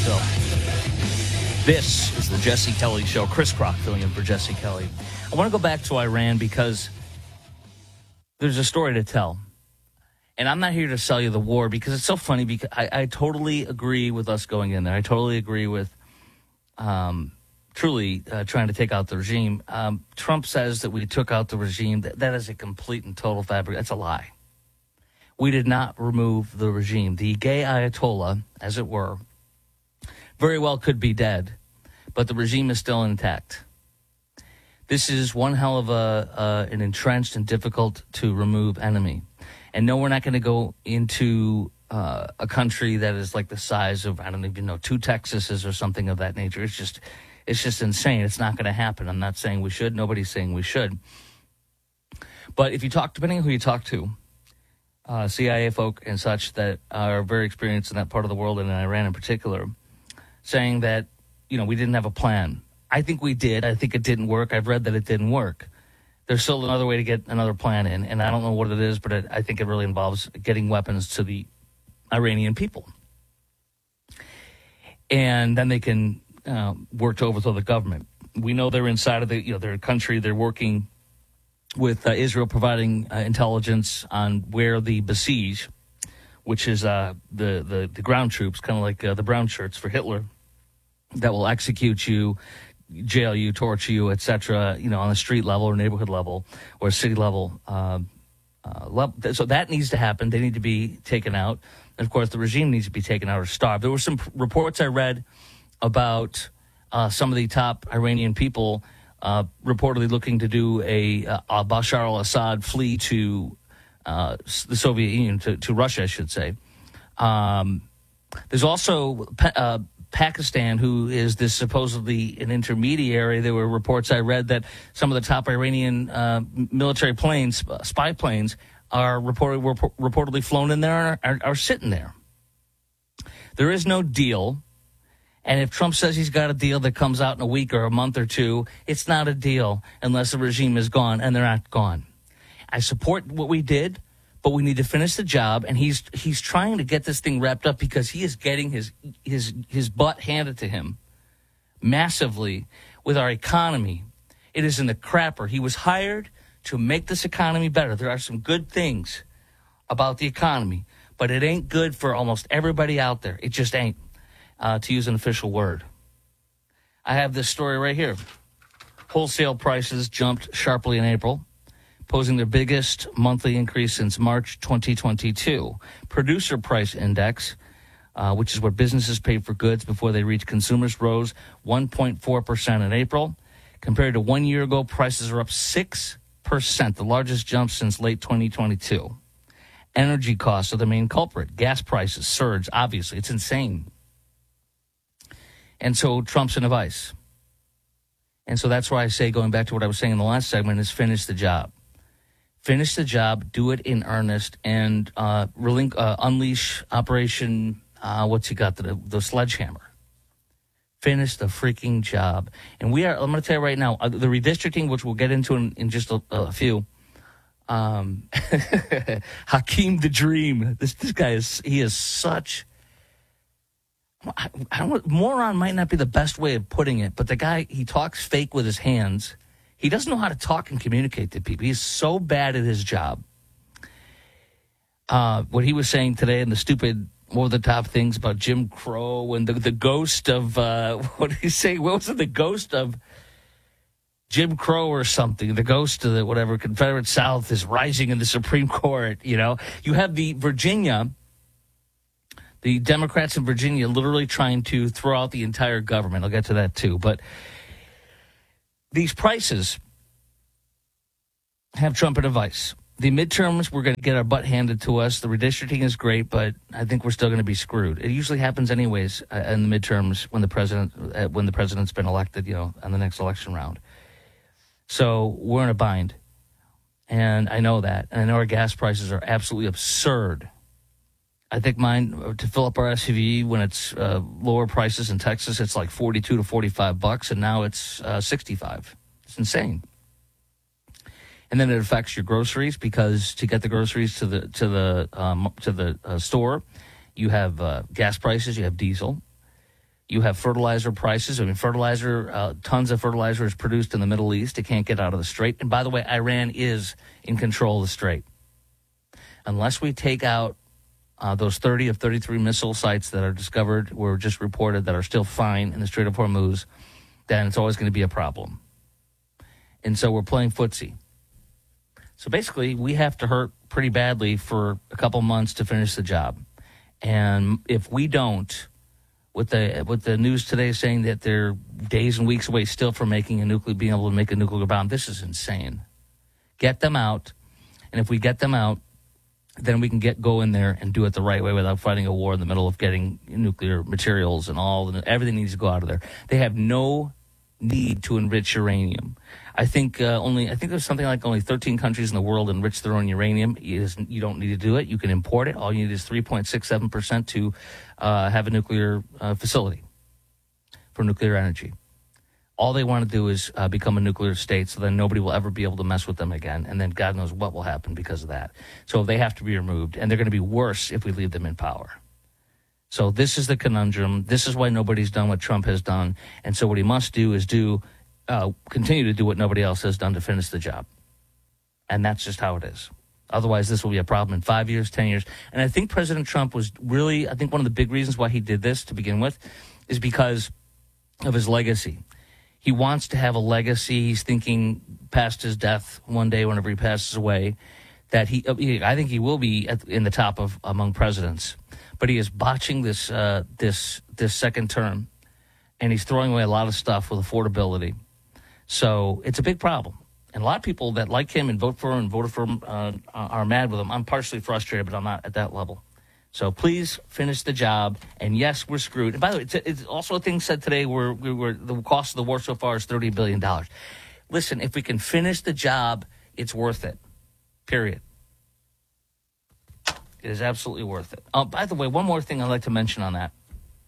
So this is the Jesse Kelly Show. Chris Crock filling in for Jesse Kelly. I want to go back to Iran because there's a story to tell. And I'm not here to sell you the war because it's so funny because I totally agree with us going in there. I totally agree with truly trying to take out the regime. Trump says that we took out the regime. That is a complete and total fabric. That's a lie. We did not remove the regime. The gay Ayatollah, as it were, very well could be dead, but the regime is still intact. This is one hell of an entrenched and difficult to remove enemy. And no, we're not going to go into a country that is like the size of, I don't even know, 2 Texases or something of that nature. It's just insane. It's not going to happen. I'm not saying we should. Nobody's saying we should. But if you talk, depending on who you talk to, CIA folk and such that are very experienced in that part of the world and in Iran in particular, saying that, we didn't have a plan. I think we did. I think it didn't work. I've read that it didn't work. There's still another way to get another plan in, and I don't know what it is, but I think it really involves getting weapons to the Iranian people. And then they can work to overthrow the government. We know they're inside of their country. They're working with Israel, providing intelligence on where the besiege, which is the ground troops, kind of like the brown shirts for Hitler, that will execute you, jail you, torture you, etc., on a street level or neighborhood level or city level. So that needs to happen. They need to be taken out. And, of course, the regime needs to be taken out or starved. There were some reports I read about some of the top Iranian people reportedly looking to do a Bashar al-Assad flee to the Soviet Union, to Russia, I should say. There's also Pakistan, who is this supposedly an intermediary. There were reports I read that some of the top Iranian military planes, spy planes, were reportedly flown in there and are sitting there. There is no deal. And if Trump says he's got a deal that comes out in a week or a month or two, it's not a deal unless the regime is gone, and they're not gone. I support what we did, but we need to finish the job, and he's trying to get this thing wrapped up because he is getting his butt handed to him massively with our economy. It is in the crapper. He was hired to make this economy better. There are some good things about the economy, but it ain't good for almost everybody out there. It just ain't, to use an official word. I have this story right here. Wholesale prices jumped sharply in April, posing their biggest monthly increase since March 2022. Producer Price Index, which is what businesses pay for goods before they reach consumers, rose 1.4% in April. Compared to 1 year ago, prices are up 6%, the largest jump since late 2022. Energy costs are the main culprit. Gas prices surged, obviously. It's insane. And so Trump's in a vice. And so that's why I say, going back to what I was saying in the last segment, is finish the job. Finish the job, do it in earnest, and unleash Operation, what's he got, the sledgehammer. Finish the freaking job. And I'm going to tell you right now, the redistricting, which we'll get into in just a few, Hakeem the Dream, this guy he is such, moron might not be the best way of putting it, but the guy, he talks fake with his hands. He doesn't know how to talk and communicate to people. He's so bad at his job. What he was saying today and the stupid over-the-top things about Jim Crow and the ghost of, what did he say? What was it? The ghost of Jim Crow or something. The ghost of the whatever Confederate South is rising in the Supreme Court. You have the Democrats in Virginia literally trying to throw out the entire government. I'll get to that too. But these prices have Trump in a vice. The midterms, we're going to get our butt handed to us. The redistricting is great, but I think we're still going to be screwed. It usually happens anyways in the midterms when the president's been elected, on the next election round. So we're in a bind, and I know that. And I know our gas prices are absolutely absurd. I think mine, to fill up our SUV when it's lower prices in Texas, it's like $42 to $45, and now it's $65. It's insane. And then it affects your groceries because to get the groceries to the store, you have gas prices, you have diesel. You have fertilizer prices. I mean, tons of fertilizer is produced in the Middle East. It can't get out of the Strait. And by the way, Iran is in control of the Strait. Unless we take out those 30 of 33 missile sites that are discovered, were just reported, that are still fine in the Strait of Hormuz, then it's always going to be a problem. And so we're playing footsie. So basically, we have to hurt pretty badly for a couple months to finish the job. And if we don't, with the news today saying that they're days and weeks away still from being able to make a nuclear bomb, this is insane. Get them out, and if we get them out, then we can go in there and do it the right way without fighting a war in the middle of getting nuclear materials and everything needs to go out of there. They have no need to enrich uranium. I think there's something like only 13 countries in the world enrich their own uranium. You don't need to do it. You can import it. All you need is 3.67% to have a nuclear facility for nuclear energy. All they want to do is become a nuclear state, so then nobody will ever be able to mess with them again, and then God knows what will happen because of that. So they have to be removed, and they're going to be worse if we leave them in power. So this is the conundrum. This is why nobody's done what Trump has done, and so what he must do is continue to do what nobody else has done to finish the job. And that's just how it is. Otherwise, this will be a problem in 5 years, 10 years. And I think President Trump was really, one of the big reasons why he did this to begin with is because of his legacy. He wants to have a legacy. He's thinking past his death one day, whenever he passes away, that I think he will be in the top among presidents. But he is botching this second term, and he's throwing away a lot of stuff with affordability. So it's a big problem. And a lot of people that like him and voted for him are mad with him. I'm partially frustrated, but I'm not at that level. So please finish the job. And yes, we're screwed. And by the way, it's also a thing said today where the cost of the war so far is $30 billion. Listen, if we can finish the job, it's worth it. Period. It is absolutely worth it. By the way, one more thing I'd like to mention on that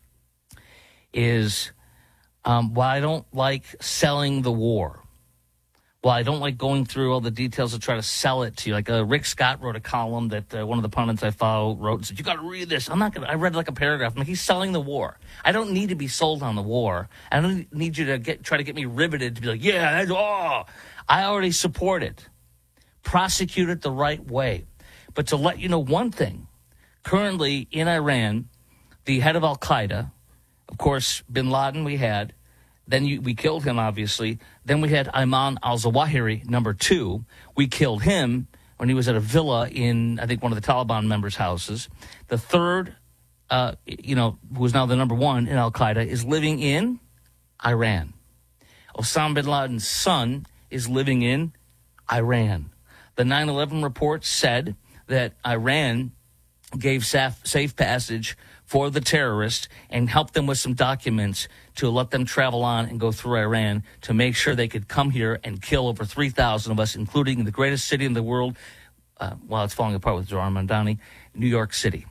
is while I don't like selling the war, well, I don't like going through all the details to try to sell it to you. Like Rick Scott wrote a column that one of the pundits I follow wrote and said, you got to read this. I read like a paragraph. I'm like, he's selling the war. I don't need to be sold on the war. I don't need you to try to get me riveted to be like, yeah, I already support it. Prosecute it the right way. But to let you know one thing, currently in Iran, the head of Al-Qaeda, of course, bin Laden we had, then we killed him, obviously. Then we had Ayman al-Zawahiri, number 2. We killed him when he was at a villa in, I think, one of the Taliban members' houses. The third, who is now the number 1 in Al-Qaeda, is living in Iran. Osama bin Laden's son is living in Iran. The 9/11 report said that Iran gave safe passage for the terrorists and helped them with some documents to let them travel on and go through Iran to make sure they could come here and kill over 3,000 of us, including the greatest city in the world, while it's falling apart with Zohran Mamdani, New York City.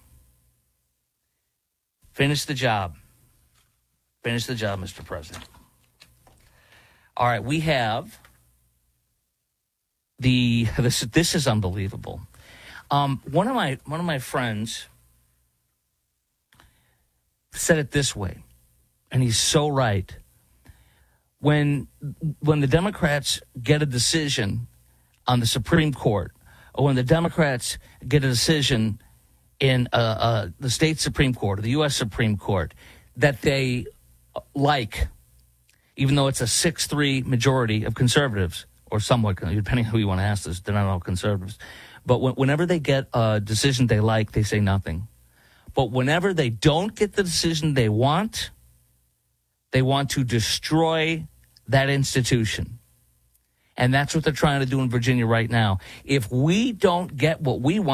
Finish the job. Finish the job, Mr. President. All right, we have this is unbelievable. One of my friends said it this way, and he's so right. When the Democrats get a decision on the Supreme Court, or when the Democrats get a decision in the state Supreme Court or the U.S. Supreme Court that they like, even though it's a 6-3 majority of conservatives, or somewhat, depending on who you want to ask this, they're not all conservatives. But whenever they get a decision they like, they say nothing. But whenever they don't get the decision they want to destroy that institution. And that's what they're trying to do in Virginia right now. If we don't get what we want,